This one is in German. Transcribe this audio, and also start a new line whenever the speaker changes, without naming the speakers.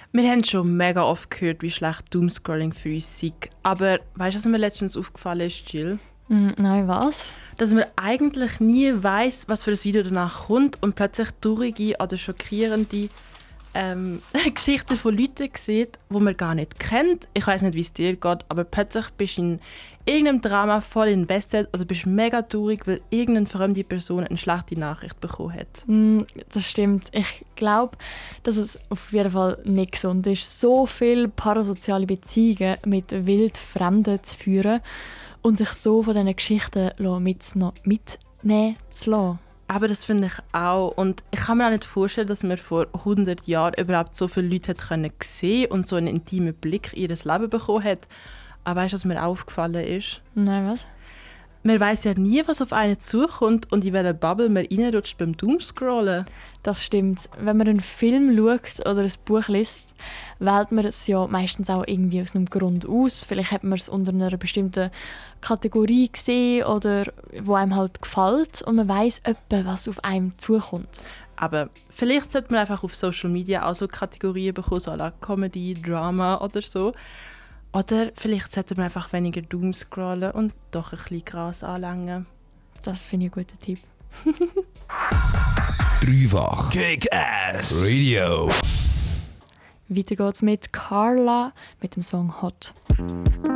Wir haben schon mega oft gehört, wie schlecht Doomscrolling für uns ist. Aber weißt du, was mir letztens aufgefallen ist, Jill?
Nein, was?
Dass man eigentlich nie weiss, was für ein Video danach kommt und plötzlich traurige oder schockierende Geschichten von Leuten sieht, die man gar nicht kennt. Ich weiss nicht, wie es dir geht, aber plötzlich bist du in irgendeinem Drama voll invested oder bist mega traurig, weil irgendeine fremde Person eine schlechte Nachricht bekommen hat.
Das stimmt. Ich glaube, dass es auf jeden Fall nicht gesund ist, so viele parasoziale Beziehungen mit Wildfremden zu führen und sich so von diesen Geschichten mitnehmen zu lassen.
Aber das finde ich auch. Und ich kann mir auch nicht vorstellen, dass man vor 100 Jahren überhaupt so viele Leute sehen und so einen intimen Blick in ihr Leben bekommen hat. Aber weißt du, was mir aufgefallen ist?
Nein, was?
Man weiss ja nie, was auf einen zukommt und in welche Bubble man reinrutscht beim Doomscrollen.
Das stimmt. Wenn man einen Film schaut oder ein Buch liest, wählt man es ja meistens auch irgendwie aus einem Grund aus. Vielleicht hat man es unter einer bestimmten Kategorie gesehen oder wo einem halt gefällt und man weiss etwa, was auf einem zukommt.
Aber vielleicht sollte man einfach auf Social Media auch so Kategorien bekommen, so à la Comedy, Drama oder so. Oder vielleicht sollte man einfach weniger Doomscrollen und doch ein bisschen Gras anlängen.
Das finde ich einen guten Tipp.
Dreifach Kick-Ass Radio.
Weiter geht's mit Carla mit dem Song Hot.